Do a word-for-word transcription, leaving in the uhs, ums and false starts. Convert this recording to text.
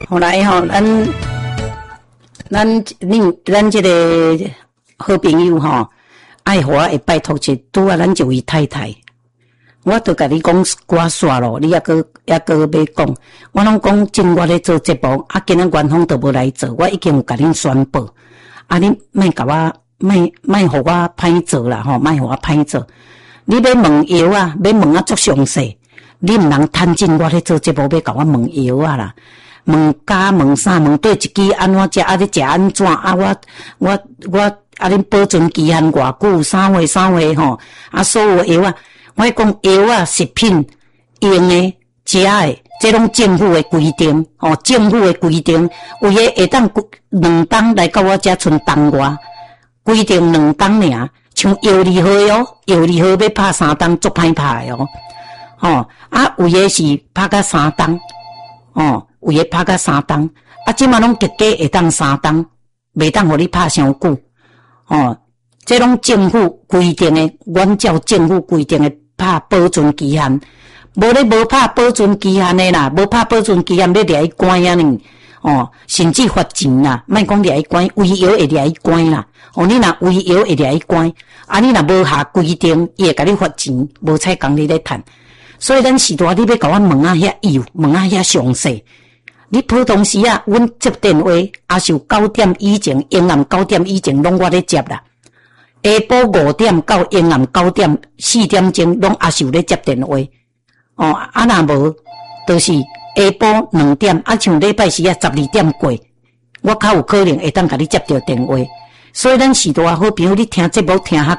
后来吼，咱咱恁咱这个好朋友吼，爱互我会拜托一拄啊，咱一位太太，我都甲你讲寡煞咯，你还阁还阁要讲，我拢讲真我咧做节目，啊，今仔元芳都无来做，我已经有甲恁宣布，啊，恁莫甲我莫莫互我歹做啦吼，莫互我歹做。你要问药啊，要问啊足详细，你毋通贪进我咧做节目要甲我问药啊啦。问家问啥问对一支安怎食啊？你食安怎啊？我我我啊！恁保存期限偌久？三月三月吼啊！所有药啊，我讲药啊，食品用的、食的，这拢政府的规定哦。政府的规定，有诶会当两档来到我遮剩档外，规定两档尔。像药二号哦，药二号要拍三档，足歹拍的哦。哦啊，有诶是拍到三档哦。有诶拍到三档，啊，即马拢结果会当三档，袂当互你拍伤久，哦，这拢政府规定诶，阮照政府规定诶拍保存期限，无咧无拍保存期限诶啦，无拍保存期限要掠伊关啊呢，哦，甚至罚钱啦，莫讲掠伊关，胃药会掠伊关啦，哦，你若胃药会掠伊关，啊，你若无下规定，伊会甲你罚钱，无采讲你咧趁，所以咱时代你要甲我问啊遐有，问啊遐详细。你普通时啊，阮接电话，也是有九点以前，阴暗九点以前，拢我咧接啦。下晡五点到阴暗九点四点钟，拢也是有咧接电话。哦，啊若无，就是下晡两点，啊像礼拜时啊十二点过，我较有可能会当甲你接到电话。所以咱时代好朋友，你听节目听哈。